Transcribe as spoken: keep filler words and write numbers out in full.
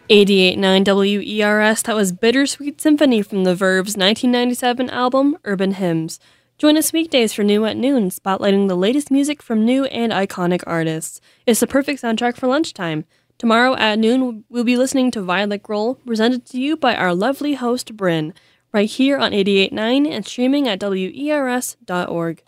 eighty-eight point nine W E R S, that was Bittersweet Symphony from the Verve's nineteen ninety-seven album, Urban Hymns. Join us weekdays for New at Noon, spotlighting the latest music from new and iconic artists. It's the perfect soundtrack for lunchtime. Tomorrow at noon, we'll be listening to Violet Grohl, presented to you by our lovely host, Bryn, right here on eighty-eight point nine and streaming at W E R S dot org.